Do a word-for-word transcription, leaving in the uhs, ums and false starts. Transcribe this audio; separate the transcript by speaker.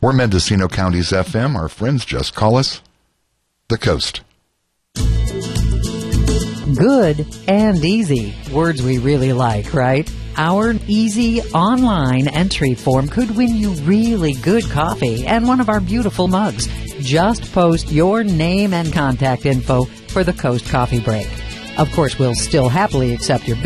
Speaker 1: We're Mendocino County's F M. Our friends just call us The Coast.
Speaker 2: Good and easy. Words we really like, right? Our easy online entry form could win you really good coffee and one of our beautiful mugs. Just post your name and contact info for the Coast Coffee Break. Of course, we'll still happily accept your